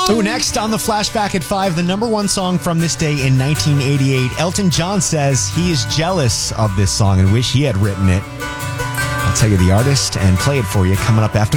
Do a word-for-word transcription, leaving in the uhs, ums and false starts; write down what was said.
So next on the Flashback at five, the number one song from this day in nineteen eighty-eight. Elton John says he is jealous of this song and wish he had written it. I'll tell you the artist and play it for you coming up after